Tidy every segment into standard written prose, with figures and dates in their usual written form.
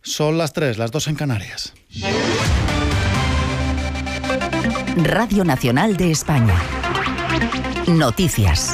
Son las 3, las 2 en Canarias. Radio Nacional de España. Noticias.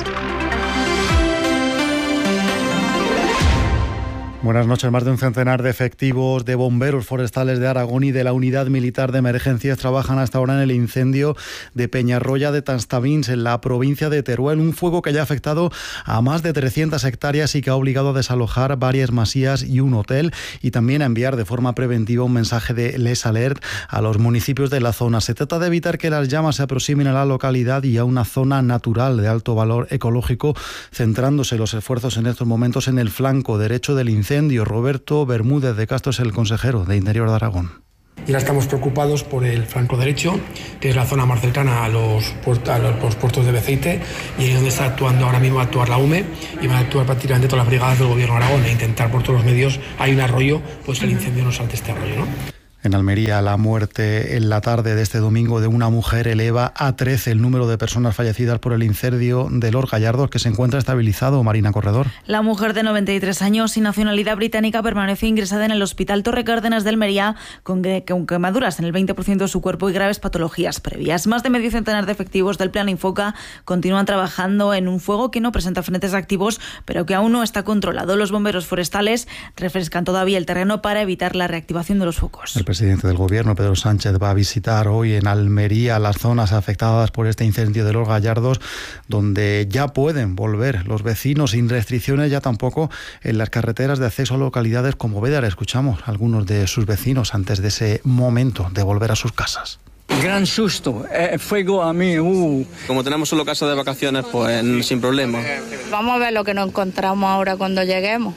Buenas noches. Más de un centenar de efectivos de bomberos forestales de Aragón y de la Unidad Militar de Emergencias trabajan hasta ahora en el incendio de Peñarroya de Tastavins, en la provincia de Teruel. Un fuego que ya ha afectado a más de 300 hectáreas y que ha obligado a desalojar varias masías y un hotel, y también a enviar de forma preventiva un mensaje de Les Alert a los municipios de la zona. Se trata de evitar que las llamas se aproximen a la localidad y a una zona natural de alto valor ecológico, centrándose los esfuerzos en estos momentos en el flanco derecho del incendio. Roberto Bermúdez de Castro es el consejero de Interior de Aragón. Y ahora estamos preocupados por el flanco derecho, que es la zona más cercana a los puertos de Beceite, y ahí es donde está actuando ahora mismo la UME, y van a actuar prácticamente todas las brigadas del Gobierno de Aragón e intentar por todos los medios, hay un arroyo, pues el incendio no salte este arroyo, ¿no? En Almería, la muerte en la tarde de este domingo de una mujer eleva a 13 el número de personas fallecidas por el incendio de Los Gallardos, que se encuentra estabilizado. Marina Corredor. La mujer de 93 años y nacionalidad británica permanece ingresada en el Hospital Torre Cárdenas de Almería con quemaduras en el 20% de su cuerpo y graves patologías previas. Más de medio centenar de efectivos del Plan Infoca continúan trabajando en un fuego que no presenta frentes activos, pero que aún no está controlado. Los bomberos forestales refrescan todavía el terreno para evitar la reactivación de los focos. El presidente del Gobierno, Pedro Sánchez, va a visitar hoy en Almería las zonas afectadas por este incendio de Los Gallardos, donde ya pueden volver los vecinos sin restricciones, ya tampoco en las carreteras de acceso a localidades como Bédar. Escuchamos a algunos de sus vecinos antes de ese momento de volver a sus casas. Gran susto, fuego a mí. Como tenemos solo casa de vacaciones, pues sin problema. Vamos a ver lo que nos encontramos ahora cuando lleguemos.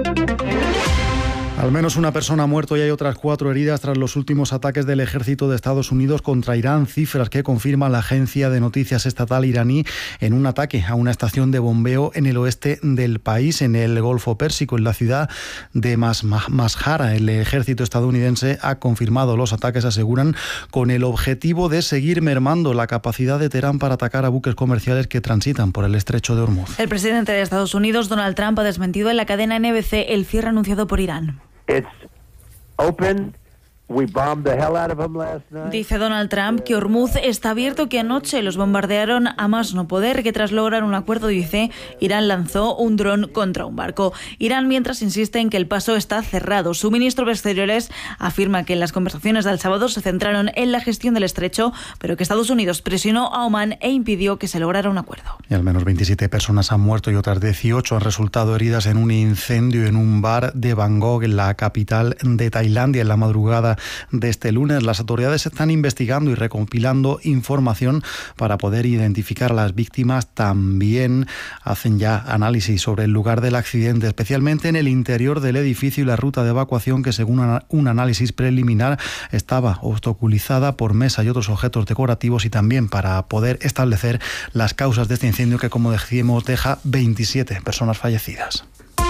Al menos una persona ha muerto y hay otras 4 heridas tras los últimos ataques del ejército de Estados Unidos contra Irán, cifras que confirma la agencia de noticias estatal iraní en un ataque a una estación de bombeo en el oeste del país, en el Golfo Pérsico, en la ciudad de Mashhara. El ejército estadounidense ha confirmado los ataques, aseguran, con el objetivo de seguir mermando la capacidad de Teherán para atacar a buques comerciales que transitan por el estrecho de Hormuz. El presidente de Estados Unidos, Donald Trump, ha desmentido en la cadena NBC el cierre anunciado por Irán. It's open. We bombed the hell out of them last night. Dice Donald Trump que Hormuz está abierto, que anoche los bombardearon a más no poder, que tras lograr un acuerdo, dice, Irán lanzó un dron contra un barco. Irán, mientras, insiste en que el paso está cerrado. Su ministro de Exteriores afirma que en las conversaciones del sábado se centraron en la gestión del estrecho, pero que Estados Unidos presionó a Omán e impidió que se lograra un acuerdo. Y al menos 27 personas han muerto y otras 18 han resultado heridas en un incendio en un bar de Bangkok, en la capital de Tailandia, en la madrugada de este lunes. Las autoridades están investigando y recompilando información para poder identificar a las víctimas. También hacen ya análisis sobre el lugar del accidente, especialmente en el interior del edificio y la ruta de evacuación, que según un análisis preliminar estaba obstaculizada por mesa y otros objetos decorativos, y también para poder establecer las causas de este incendio que, como decíamos, deja 27 personas fallecidas.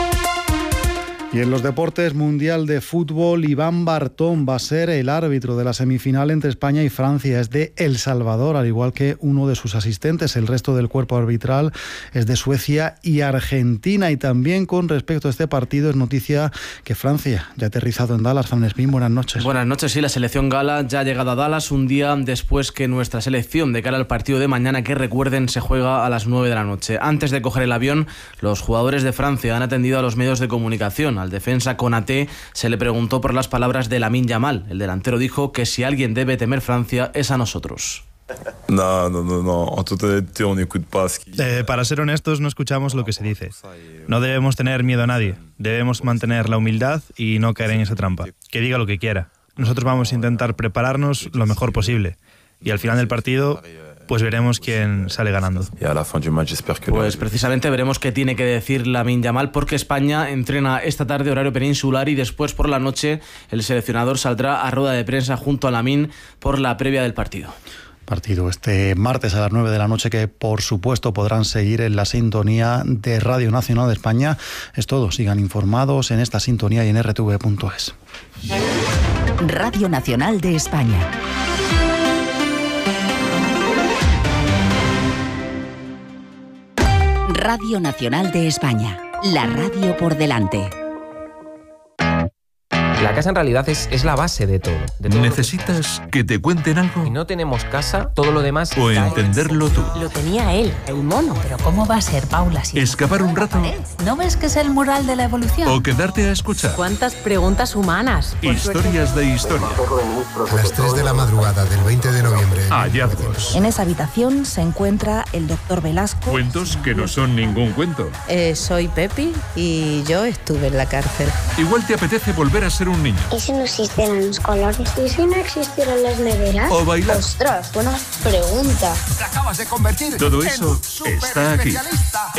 Y en los deportes, Mundial de Fútbol, Iván Bartón va a ser el árbitro de la semifinal entre España y Francia. Es de El Salvador, al igual que uno de sus asistentes. El resto del cuerpo arbitral es de Suecia y Argentina. Y también con respecto a este partido, es noticia que Francia ya ha aterrizado en Dallas. Fran Espín, buenas noches. Buenas noches, sí, la selección gala ya ha llegado a Dallas un día después que nuestra selección, de cara al partido de mañana, que recuerden, se juega a las 9 de la noche. Antes de coger el avión, los jugadores de Francia han atendido a los medios de comunicación. Al defensa Konaté se le preguntó por las palabras de Lamine Yamal. El delantero dijo que si alguien debe temer Francia es a nosotros. Para ser honestos, no escuchamos lo que se dice. No debemos tener miedo a nadie. Debemos mantener la humildad y no caer en esa trampa. Que diga lo que quiera. Nosotros vamos a intentar prepararnos lo mejor posible. Y al final del partido, pues veremos quién sale ganando. Pues precisamente veremos qué tiene que decir Lamine Yamal, porque España entrena esta tarde horario peninsular y después por la noche el seleccionador saldrá a rueda de prensa junto a Lamine por la previa del partido. Partido este martes a las 9 de la noche que, por supuesto, podrán seguir en la sintonía de Radio Nacional de España. Es todo. Sigan informados en esta sintonía y en rtv.es. Radio Nacional de España. Radio Nacional de España, la radio por delante. La casa en realidad es la base de todo. ¿Necesitas que te cuenten algo? Si no tenemos casa, todo lo demás... O entenderlo tú. Lo tenía él, el mono. Pero ¿cómo va a ser, Paula? Si ¿Escapar un rato? ¿No ves que es el mural de la evolución? ¿O quedarte a escuchar? ¿Cuántas preguntas humanas? Historias de historia. A las 3 de la madrugada del 20 de noviembre. Hallazgos. En esa habitación se encuentra el doctor Velasco. Cuentos que no son ningún cuento. Soy Pepi y yo estuve en la cárcel. Igual te apetece volver a ser un niño. ¿Y si no existieran los colores? ¿Y si no existieran las neveras? O bailar. ¡Ostras, buena pregunta! Te acabas de convertir. Todo eso está aquí,